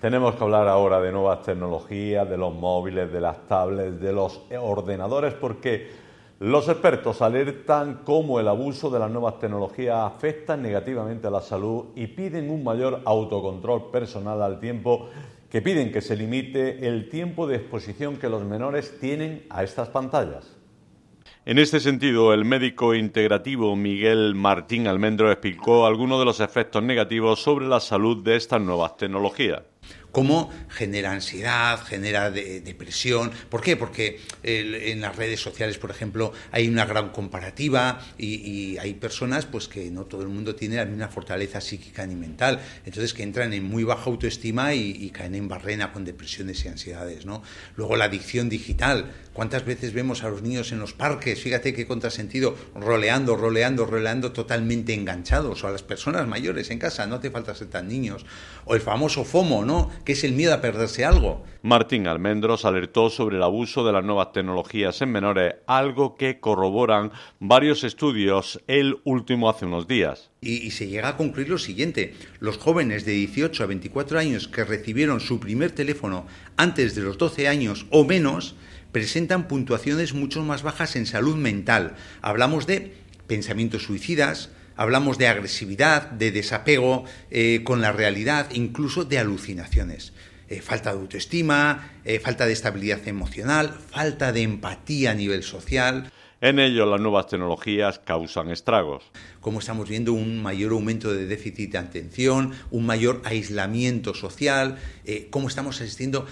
Tenemos que hablar ahora de nuevas tecnologías, de los móviles, de las tablets, de los ordenadores, porque los expertos alertan cómo el abuso de las nuevas tecnologías afecta negativamente a la salud y piden un mayor autocontrol personal al tiempo que piden que se limite el tiempo de exposición que los menores tienen a estas pantallas. En este sentido, el médico integrativo Miguel Martín Almendros explicó algunos de los efectos negativos sobre la salud de estas nuevas tecnologías. Cómo genera ansiedad, genera depresión. ¿Por qué? Porque en las redes sociales, por ejemplo, hay una gran comparativa y hay personas pues que no todo el mundo tiene la misma fortaleza psíquica ni mental, entonces que entran en muy baja autoestima y caen en barrena con depresiones y ansiedades, ¿no? Luego la adicción digital. ¿Cuántas veces vemos a los niños en los parques? Fíjate qué contrasentido, roleando, totalmente enganchados, o a las personas mayores en casa, no hace falta ser tan niños. O el famoso FOMO, ¿no?, que es el miedo a perderse algo. Martín Almendros alertó sobre el abuso de las nuevas tecnologías en menores, algo que corroboran varios estudios, el último hace unos días. Y se llega a concluir lo siguiente: los jóvenes de 18 a 24 años que recibieron su primer teléfono antes de los 12 años o menos presentan puntuaciones mucho más bajas en salud mental. Hablamos de pensamientos suicidas, hablamos de agresividad, de desapego con la realidad, incluso de alucinaciones. Falta de autoestima, falta de estabilidad emocional, falta de empatía a nivel social. En ello, las nuevas tecnologías causan estragos. Como estamos viendo un mayor aumento de déficit de atención, un mayor aislamiento social, cómo estamos asistiendo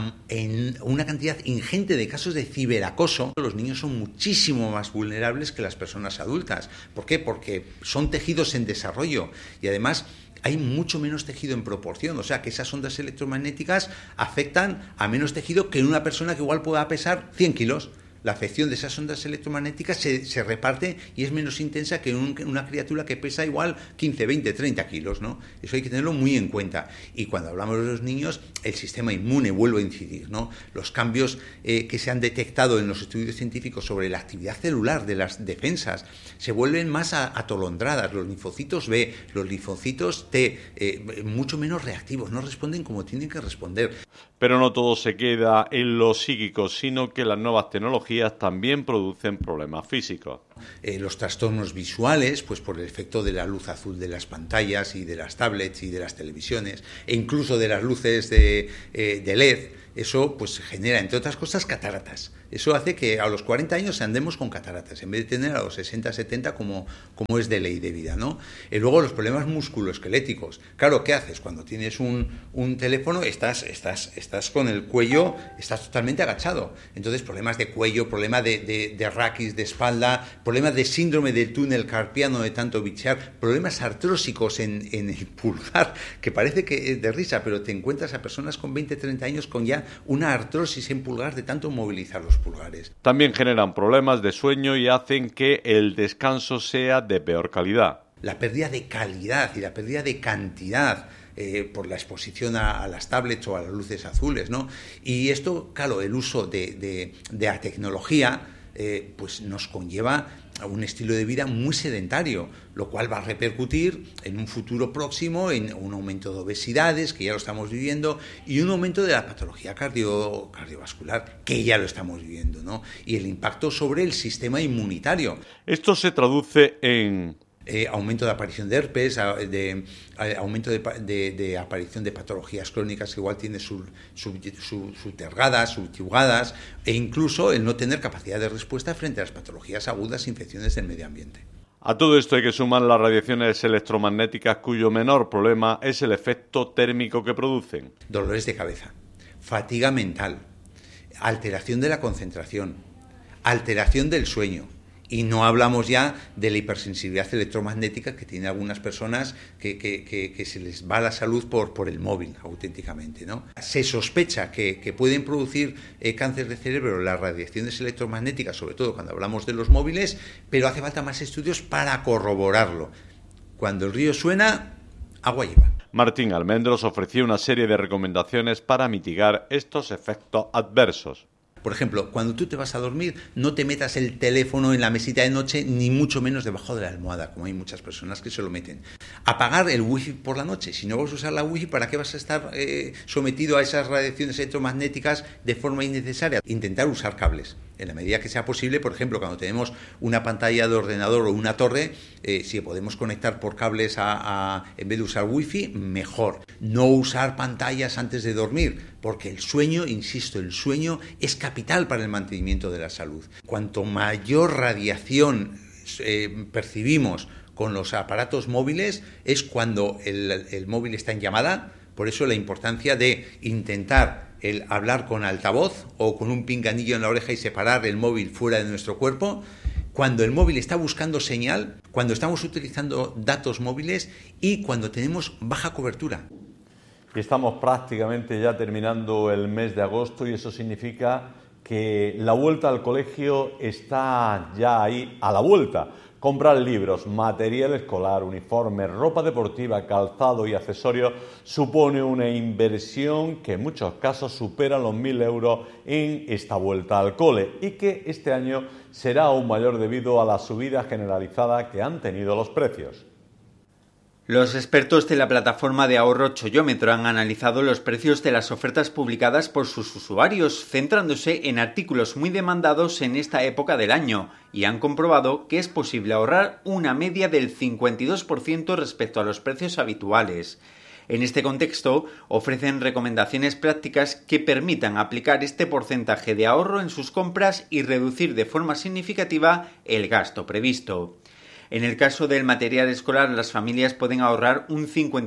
en una cantidad ingente de casos de ciberacoso. Los niños son muchísimo más vulnerables que las personas adultas. ¿Por qué? Porque son tejidos en desarrollo y además hay mucho menos tejido en proporción, o sea que esas ondas electromagnéticas afectan a menos tejido que en una persona que igual pueda pesar 100 kilos. La afección de esas ondas electromagnéticas se reparte y es menos intensa que una criatura que pesa igual 15, 20, 30 kilos, ¿no? Eso hay que tenerlo muy en cuenta. Y cuando hablamos de los niños, el sistema inmune vuelve a incidir, ¿no? Los cambios que se han detectado en los estudios científicos sobre la actividad celular de las defensas se vuelven más atolondradas. Los linfocitos B, los linfocitos T, mucho menos reactivos, no responden como tienen que responder. Pero no todo se queda en lo psíquico, sino que las nuevas tecnologías también producen problemas físicos. Los trastornos visuales, pues por el efecto de la luz azul de las pantallas y de las tablets y de las televisiones, e incluso de las luces de LED, eso pues genera, entre otras cosas, cataratas. Eso hace que a los 40 años andemos con cataratas, en vez de tener a los 60, 70 como es de ley de vida, ¿no? Y luego los problemas musculoesqueléticos. Claro, ¿qué haces? Cuando tienes un teléfono, estás con el cuello, estás totalmente agachado. Entonces, problemas de cuello, problemas de raquis, de espalda, problemas de síndrome del túnel carpiano de tanto bichear, problemas artrósicos en el pulgar, que parece que es de risa, pero te encuentras a personas con 20, 30 años con ya una artrosis en pulgar de tanto movilizar los pulgares. También generan problemas de sueño y hacen que el descanso sea de peor calidad. La pérdida de calidad y la pérdida de cantidad por la exposición a las tablets o a las luces azules, ¿no? Y esto, claro, el uso de la tecnología pues nos conlleva a un estilo de vida muy sedentario, lo cual va a repercutir en un futuro próximo en un aumento de obesidades, que ya lo estamos viviendo, y un aumento de la patología cardiovascular, que ya lo estamos viviendo, ¿no? Y el impacto sobre el sistema inmunitario. Esto se traduce en aumento de aparición de herpes, aumento de aparición de patologías crónicas que igual tienen subtergadas, subyugadas, e incluso el no tener capacidad de respuesta frente a las patologías agudas e infecciones del medio ambiente. A todo esto hay que sumar las radiaciones electromagnéticas, cuyo menor problema es el efecto térmico que producen. Dolores de cabeza, fatiga mental, alteración de la concentración, alteración del sueño. Y no hablamos ya de la hipersensibilidad electromagnética que tienen algunas personas que se les va la salud por el móvil, auténticamente, ¿no? Se sospecha que pueden producir cáncer de cerebro las radiaciones electromagnéticas, sobre todo cuando hablamos de los móviles, pero hace falta más estudios para corroborarlo. Cuando el río suena, agua lleva. Martín Almendros ofreció una serie de recomendaciones para mitigar estos efectos adversos. Por ejemplo, cuando tú te vas a dormir, no te metas el teléfono en la mesita de noche, ni mucho menos debajo de la almohada, como hay muchas personas que se lo meten. Apagar el wifi por la noche. Si no vas a usar la wifi, ¿para qué vas a estar sometido a esas radiaciones electromagnéticas de forma innecesaria? Intentar usar cables. En la medida que sea posible, por ejemplo, cuando tenemos una pantalla de ordenador o una torre, si podemos conectar por cables en vez de usar wifi, mejor. No usar pantallas antes de dormir, porque el sueño, insisto, el sueño es capital para el mantenimiento de la salud. Cuanto mayor radiación percibimos con los aparatos móviles, es cuando el móvil está en llamada. Por eso la importancia de intentar el hablar con altavoz o con un pinganillo en la oreja y separar el móvil fuera de nuestro cuerpo. Cuando el móvil está buscando señal, cuando estamos utilizando datos móviles y cuando tenemos baja cobertura. Y estamos prácticamente ya terminando el mes de agosto y eso significa que la vuelta al colegio está ya ahí a la vuelta. Comprar libros, material escolar, uniformes, ropa deportiva, calzado y accesorios supone una inversión que en muchos casos supera los 1.000 euros en esta vuelta al cole y que este año será aún mayor debido a la subida generalizada que han tenido los precios. Los expertos de la plataforma de ahorro Chollómetro han analizado los precios de las ofertas publicadas por sus usuarios, centrándose en artículos muy demandados en esta época del año, y han comprobado que es posible ahorrar una media del 52% respecto a los precios habituales. En este contexto, ofrecen recomendaciones prácticas que permitan aplicar este porcentaje de ahorro en sus compras y reducir de forma significativa el gasto previsto. En el caso del material escolar, las familias pueden ahorrar un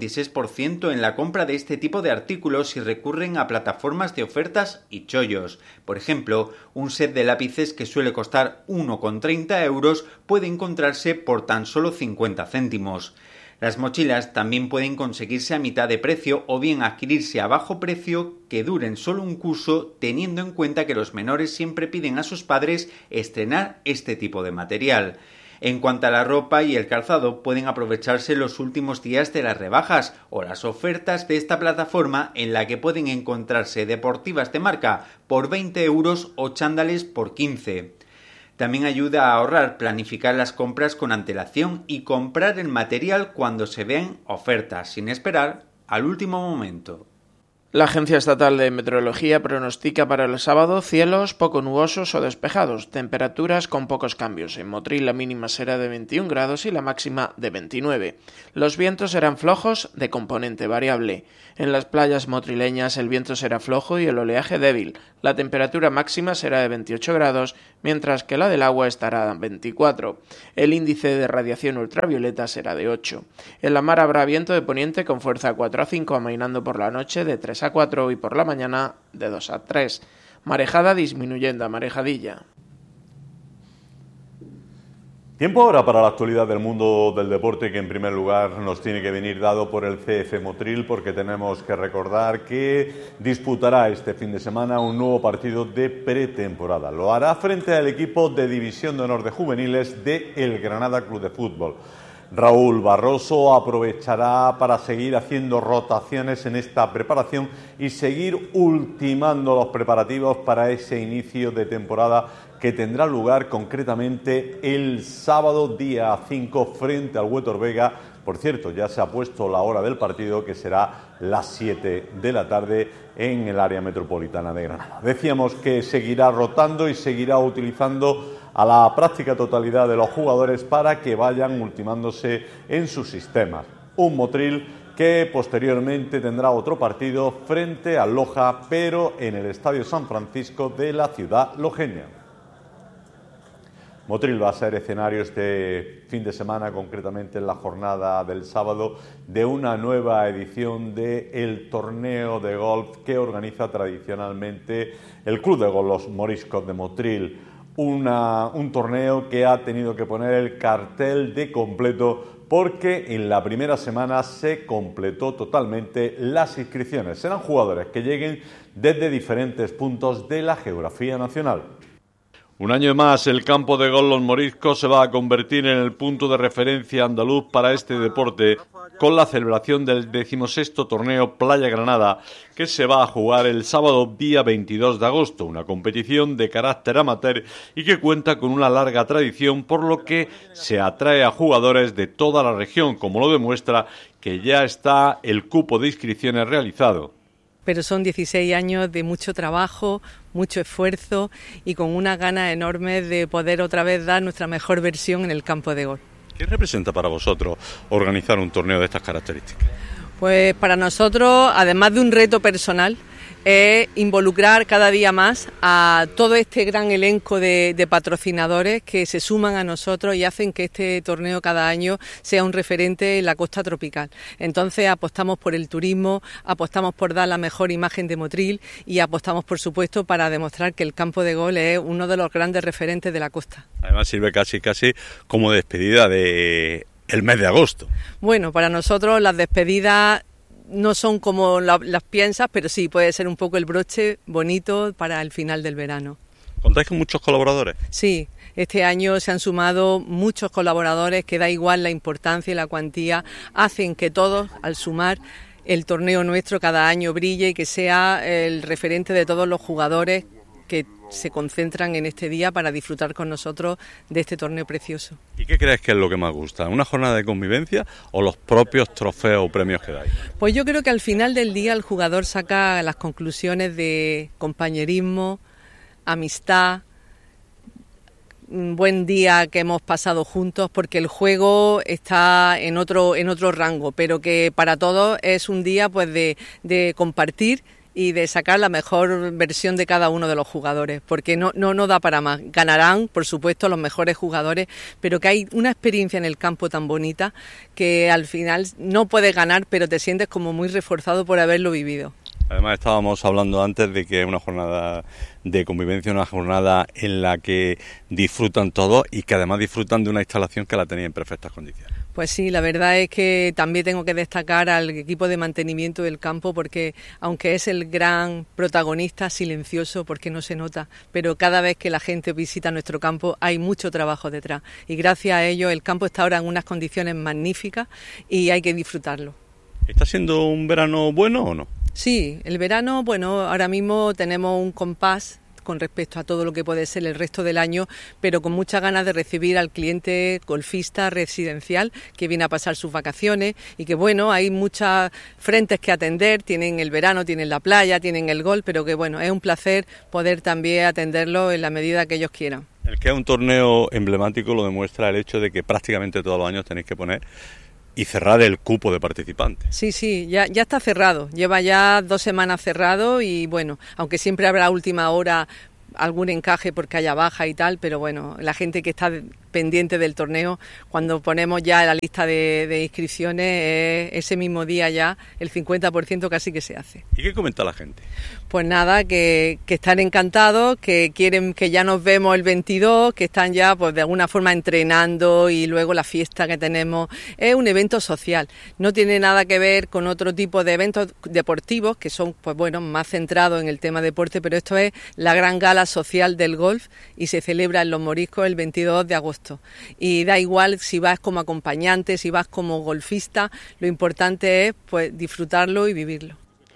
56% en la compra de este tipo de artículos si recurren a plataformas de ofertas y chollos. Por ejemplo, un set de lápices que suele costar 1,30 euros puede encontrarse por tan solo 50 céntimos. Las mochilas también pueden conseguirse a mitad de precio o bien adquirirse a bajo precio que duren solo un curso, teniendo en cuenta que los menores siempre piden a sus padres estrenar este tipo de material. En cuanto a la ropa y el calzado, pueden aprovecharse los últimos días de las rebajas o las ofertas de esta plataforma en la que pueden encontrarse deportivas de marca por 20 euros o chándales por 15. También ayuda a ahorrar planificar las compras con antelación y comprar el material cuando se vean ofertas, sin esperar al último momento. La Agencia Estatal de Meteorología pronostica para el sábado cielos poco nubosos o despejados, temperaturas con pocos cambios. En Motril la mínima será de 21 grados y la máxima de 29. Los vientos serán flojos de componente variable. En las playas motrileñas el viento será flojo y el oleaje débil. La temperatura máxima será de 28 grados, mientras que la del agua estará a 24. El índice de radiación ultravioleta será de 8. En la mar habrá viento de poniente con fuerza 4 a 5, amainando por la noche de 3 a 4 y por la mañana de 2 a 3. Marejada disminuyendo a marejadilla. Tiempo ahora para la actualidad del mundo del deporte, que en primer lugar nos tiene que venir dado por el CF Motril, porque tenemos que recordar que disputará este fin de semana un nuevo partido de pretemporada. Lo hará frente al equipo de División de Honor de Juveniles de el Granada Club de Fútbol. Raúl Barroso aprovechará para seguir haciendo rotaciones en esta preparación y seguir ultimando los preparativos para ese inicio de temporada que tendrá lugar concretamente el sábado día 5 frente al Huétor Vega. Por cierto, ya se ha puesto la hora del partido, que será las 7 de la tarde en el área metropolitana de Granada. Decíamos que seguirá rotando y seguirá utilizando a la práctica totalidad de los jugadores para que vayan ultimándose en sus sistemas. Un Motril que posteriormente tendrá otro partido frente al Loja, pero en el Estadio San Francisco de la ciudad lojeña. Motril va a ser escenario este fin de semana, concretamente en la jornada del sábado, de una nueva edición del torneo de golf que organiza tradicionalmente el Club de Golf Los Moriscos de Motril. Un torneo que ha tenido que poner el cartel de completo porque en la primera semana se completó totalmente las inscripciones. Serán jugadores que lleguen desde diferentes puntos de la geografía nacional. Un año más, el campo de golf Los Moriscos se va a convertir en el punto de referencia andaluz para este deporte, con la celebración del 16º torneo Playa Granada, que se va a jugar el sábado día 22 de agosto, una competición de carácter amateur y que cuenta con una larga tradición, por lo que se atrae a jugadores de toda la región, como lo demuestra que ya está el cupo de inscripciones realizado. Pero son 16 años de mucho trabajo, mucho esfuerzo y con unas ganas enormes de poder otra vez dar nuestra mejor versión en el campo de golf. ¿Qué representa para vosotros organizar un torneo de estas características? Pues para nosotros, además de un reto personal, es involucrar cada día más a todo este gran elenco de patrocinadores que se suman a nosotros y hacen que este torneo cada año sea un referente en la costa tropical. Entonces apostamos por el turismo, apostamos por dar la mejor imagen de Motril y apostamos, por supuesto, para demostrar que el campo de golf es uno de los grandes referentes de la costa. Además sirve casi como despedida de el mes de agosto. Bueno, para nosotros las despedidas no son como las piensas, pero sí, puede ser un poco el broche bonito para el final del verano. ¿Contáis con muchos colaboradores? Sí, este año se han sumado muchos colaboradores que da igual la importancia y la cuantía, hacen que todos, al sumar, el torneo nuestro cada año brille y que sea el referente de todos los jugadores que se concentran en este día para disfrutar con nosotros de este torneo precioso. ¿Y qué crees que es lo que más gusta? ¿Una jornada de convivencia o los propios trofeos o premios que dais? Pues yo creo que al final del día el jugador saca las conclusiones de compañerismo, amistad, un buen día que hemos pasado juntos, porque el juego está en otro rango, pero que para todos es un día pues de compartir y de sacar la mejor versión de cada uno de los jugadores, porque no da para más. Ganarán, por supuesto, los mejores jugadores, pero que hay una experiencia en el campo tan bonita que al final no puedes ganar, pero te sientes como muy reforzado por haberlo vivido. Además estábamos hablando antes de que es una jornada de convivencia, una jornada en la que disfrutan todos y que además disfrutan de una instalación que la tenía en perfectas condiciones. Pues sí, la verdad es que también tengo que destacar al equipo de mantenimiento del campo porque aunque es el gran protagonista, silencioso porque no se nota, pero cada vez que la gente visita nuestro campo hay mucho trabajo detrás y gracias a ello el campo está ahora en unas condiciones magníficas y hay que disfrutarlo. ¿Está siendo un verano bueno o no? Sí, el verano, bueno, ahora mismo tenemos un compás con respecto a todo lo que puede ser el resto del año, pero con muchas ganas de recibir al cliente golfista residencial que viene a pasar sus vacaciones y que bueno, hay muchos frentes que atender, tienen el verano, tienen la playa, tienen el golf, pero que bueno, es un placer poder también atenderlo en la medida que ellos quieran. El que es un torneo emblemático lo demuestra el hecho de que prácticamente todos los años tenéis que poner y cerrar el cupo de participantes. Sí, ya está cerrado, lleva ya 2 semanas cerrado y bueno, aunque siempre habrá a última hora algún encaje porque haya baja y tal, pero bueno, la gente que está pendiente del torneo, cuando ponemos ya la lista de inscripciones, ese mismo día ya el 50% casi que se hace. ¿Y qué comenta la gente? Pues nada, que están encantados, que quieren que ya nos vemos el 22, que están ya pues de alguna forma entrenando y luego la fiesta que tenemos. Es un evento social, no tiene nada que ver con otro tipo de eventos deportivos que son pues bueno, más centrados en el tema deporte, pero esto es la gran gala social del golf y se celebra en Los Moriscos el 22 de agosto. Y da igual si vas como acompañante, si vas como golfista, lo importante es pues disfrutarlo y vivirlo.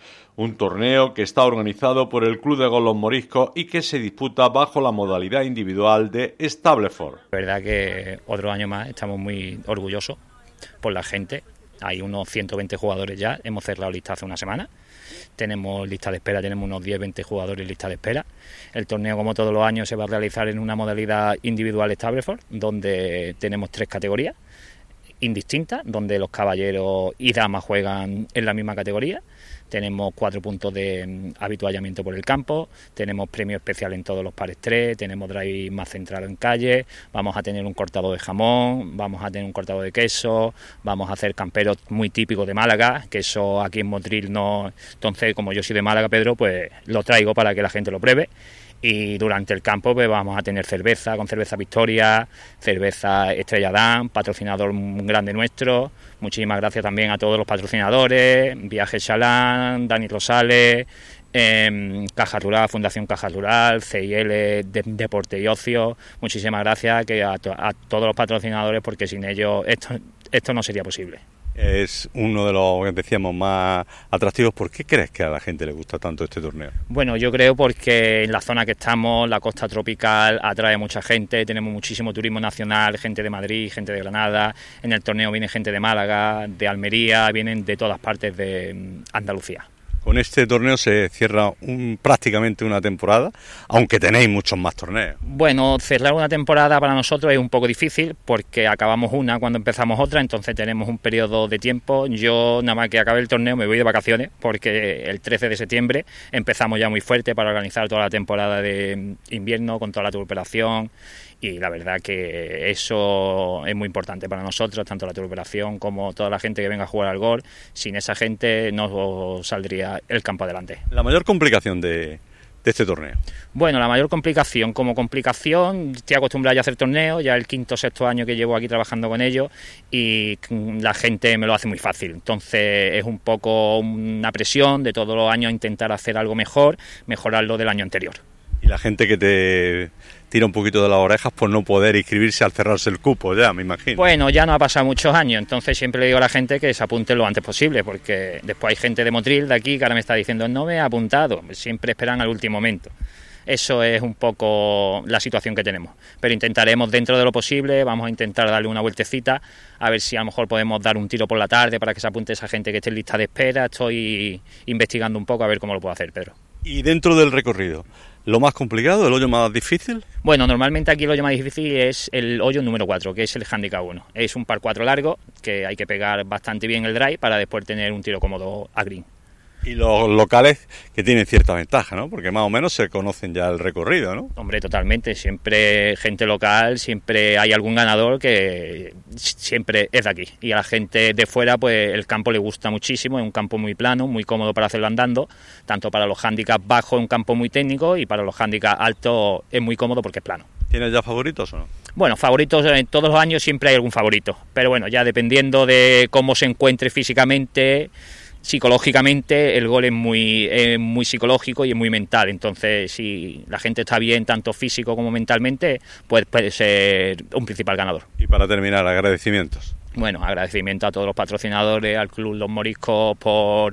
Un torneo que está organizado por el Club de Golf Los Moriscos y que se disputa bajo la modalidad individual de Stableford. La verdad que otro año más estamos muy orgullosos por la gente. Hay unos 120 jugadores ya, hemos cerrado lista hace una semana. Tenemos lista de espera, tenemos unos 10-20 jugadores en lista de espera. El torneo, como todos los años, se va a realizar en una modalidad individual Stableford, donde tenemos 3 categorías indistintas, donde los caballeros y damas juegan en la misma categoría. Tenemos 4 puntos de habituallamiento por el campo, tenemos premio especial en todos los pares 3, tenemos drive más centrado en calle, vamos a tener un cortado de jamón, vamos a tener un cortado de queso, vamos a hacer camperos muy típicos de Málaga, que eso aquí en Motril no. Entonces, como yo soy de Málaga, Pedro, pues lo traigo para que la gente lo pruebe. Y durante el campo pues vamos a tener cerveza, con cerveza Victoria, cerveza Estrella Damm, patrocinador grande nuestro. Muchísimas gracias también a todos los patrocinadores, Viajes Chalán, Dani Rosales, Caja Rural, Fundación Caja Rural, CIL, Deporte y Ocio, muchísimas gracias a todos los patrocinadores, porque sin ellos esto no sería posible. Es uno de los, que decíamos, más atractivos. ¿Por qué crees que a la gente le gusta tanto este torneo? Bueno, yo creo porque en la zona que estamos, la costa tropical, atrae mucha gente, tenemos muchísimo turismo nacional, gente de Madrid, gente de Granada, en el torneo viene gente de Málaga, de Almería, vienen de todas partes de Andalucía. Con este torneo se cierra prácticamente una temporada, aunque tenéis muchos más torneos. Bueno, cerrar una temporada para nosotros es un poco difícil porque acabamos una cuando empezamos otra, entonces tenemos un periodo de tiempo. Yo nada más que acabe el torneo me voy de vacaciones porque el 13 de septiembre empezamos ya muy fuerte para organizar toda la temporada de invierno con toda la turboperación. Y la verdad que eso es muy importante para nosotros, tanto la turboperación como toda la gente que venga a jugar al golf. Sin esa gente no saldría el campo adelante. ¿La mayor complicación de este torneo? Bueno, la mayor complicación, estoy acostumbrado ya a hacer torneos, ya el 5º o 6º año que llevo aquí trabajando con ellos, y la gente me lo hace muy fácil. Entonces es un poco una presión de todos los años intentar hacer algo mejor, mejorarlo del año anterior. Y la gente que te tira un poquito de las orejas por no poder inscribirse al cerrarse el cupo, ya, me imagino. Bueno, ya no ha pasado muchos años, entonces siempre le digo a la gente que se apunte lo antes posible, porque después hay gente de Motril, de aquí, que ahora me está diciendo no me he apuntado, siempre esperan al último momento. Eso es un poco la situación que tenemos, pero intentaremos dentro de lo posible, vamos a intentar darle una vueltecita, a ver si a lo mejor podemos dar un tiro por la tarde para que se apunte esa gente que esté en lista de espera. Estoy investigando un poco a ver cómo lo puedo hacer, Pedro. Y dentro del recorrido, ¿lo más complicado, el hoyo más difícil? Bueno, normalmente aquí el hoyo más difícil es el hoyo número 4, que es el handicap 1. Es un par 4 largo, que hay que pegar bastante bien el drive para después tener un tiro cómodo a green. Y los locales que tienen cierta ventaja, ¿no? Porque más o menos se conocen ya el recorrido, ¿no? Hombre, totalmente. Siempre gente local, siempre hay algún ganador que siempre es de aquí. Y a la gente de fuera, pues el campo le gusta muchísimo. Es un campo muy plano, muy cómodo para hacerlo andando. Tanto para los handicaps bajos es un campo muy técnico y para los handicaps altos es muy cómodo porque es plano. ¿Tienes ya favoritos o no? Bueno, favoritos, todos los años siempre hay algún favorito. Pero bueno, ya dependiendo de cómo se encuentre físicamente, psicológicamente, el gol es muy psicológico y es muy mental. Entonces, si la gente está bien, tanto físico como mentalmente, pues puede ser un principal ganador. Y para terminar, agradecimientos. Bueno, agradecimiento a todos los patrocinadores, al Club Los Moriscos por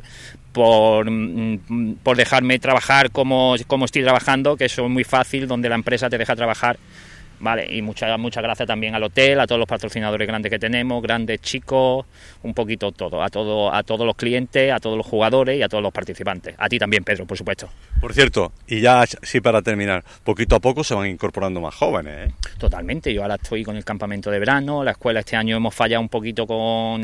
dejarme trabajar como estoy trabajando, que eso es muy fácil, donde la empresa te deja trabajar. Vale, y muchas gracias también al hotel, a todos los patrocinadores grandes que tenemos, grandes, chicos, un poquito todo, a todos los clientes, a todos los jugadores y a todos los participantes. A ti también, Pedro, por supuesto. Por cierto, y ya sí para terminar, poquito a poco se van incorporando más jóvenes, ¿eh? Totalmente, yo ahora estoy con el campamento de verano, la escuela este año hemos fallado un poquito con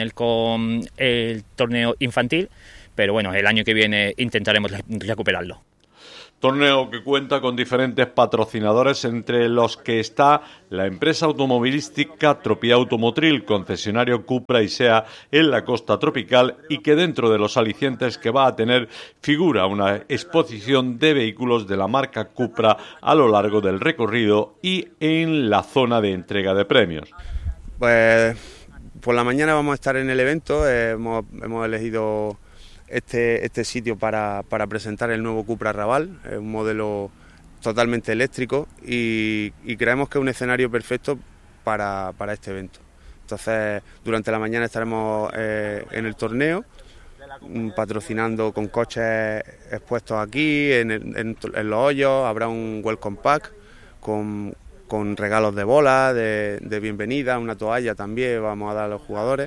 el torneo infantil, pero bueno, el año que viene intentaremos recuperarlo. Torneo que cuenta con diferentes patrocinadores, entre los que está la empresa automovilística Tropia Automotril, concesionario Cupra y SEA en la costa tropical, y que dentro de los alicientes que va a tener figura una exposición de vehículos de la marca Cupra a lo largo del recorrido y en la zona de entrega de premios. Pues por la mañana vamos a estar en el evento, hemos elegido este sitio para presentar el nuevo Cupra Raval, es un modelo totalmente eléctrico y creemos que es un escenario perfecto para este evento. Entonces, durante la mañana estaremos en el torneo, patrocinando con coches expuestos aquí, en los hoyos, habrá un welcome pack con regalos de bolas, de bienvenida, una toalla también vamos a dar a los jugadores.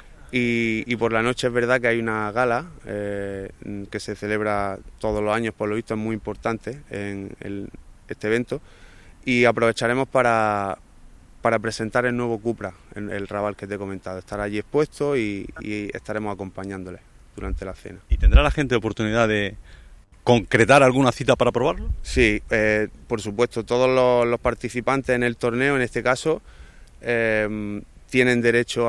Y por la noche es verdad que hay una gala que se celebra todos los años, por lo visto es muy importante en este evento, y aprovecharemos para presentar el nuevo Cupra, el Raval que te he comentado. Estará allí expuesto y estaremos acompañándoles durante la cena. ¿Y tendrá la gente oportunidad de concretar alguna cita para probarlo? Sí, por supuesto, todos los participantes en el torneo, en este caso, tienen derecho,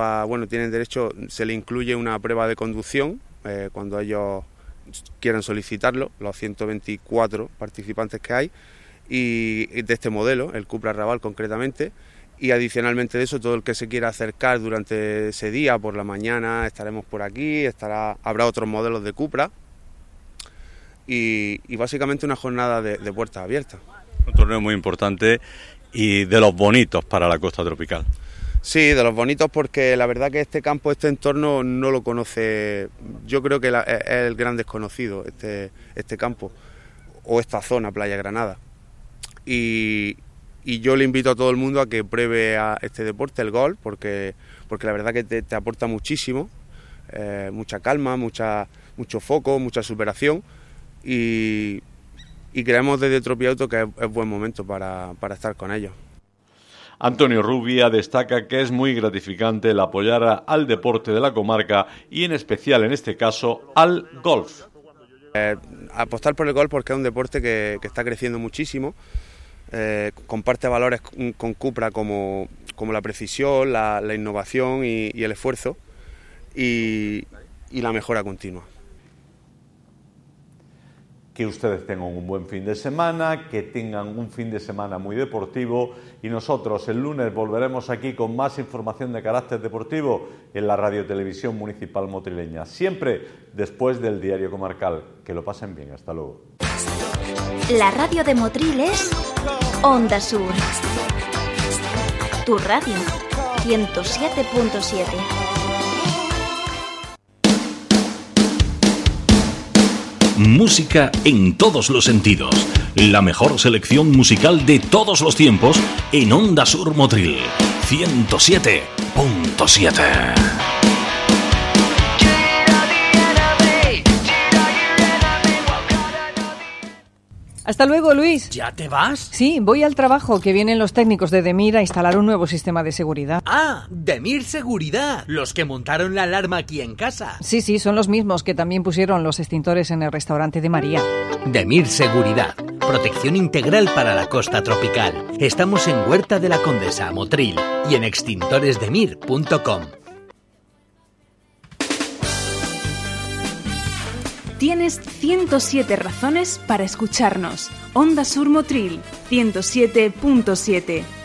se le incluye una prueba de conducción cuando ellos quieran solicitarlo, los 124 participantes que hay, y de este modelo, el Cupra Raval concretamente, y adicionalmente de eso, todo el que se quiera acercar durante ese día, por la mañana estaremos por aquí, habrá otros modelos de Cupra, y básicamente una jornada de puertas abiertas. Un torneo muy importante y de los bonitos para la costa tropical. Sí, de los bonitos, porque la verdad que este campo, este entorno no lo conoce, yo creo que es el gran desconocido, este campo, o esta zona, Playa Granada. Y yo le invito a todo el mundo a que pruebe a este deporte, el golf, porque la verdad que te aporta muchísimo, mucha calma, mucho foco, mucha superación, y creemos desde Tropiauto que es buen momento para estar con ellos. Antonio Rubia destaca que es muy gratificante el apoyar al deporte de la comarca y en especial en este caso al golf. Apostar por el golf porque es un deporte que está creciendo muchísimo, comparte valores con Cupra como la precisión, la innovación y el esfuerzo y la mejora continua. Que ustedes tengan un buen fin de semana, que tengan un fin de semana muy deportivo y nosotros el lunes volveremos aquí con más información de carácter deportivo en la Radio Televisión Municipal Motrileña, siempre después del Diario Comarcal. Que lo pasen bien, hasta luego. La radio de Motril es Onda Sur. Tu radio, 107.7. Música en todos los sentidos. La mejor selección musical de todos los tiempos en Onda Sur Motril 107.7. Hasta luego, Luis. ¿Ya te vas? Sí, voy al trabajo, que vienen los técnicos de Demir a instalar un nuevo sistema de seguridad. Ah, Demir Seguridad, los que montaron la alarma aquí en casa. Sí, son los mismos que también pusieron los extintores en el restaurante de María. Demir Seguridad, protección integral para la costa tropical. Estamos en Huerta de la Condesa, Motril, y en extintoresdemir.com. Tienes 107 razones para escucharnos. Onda Sur Motril, 107.7.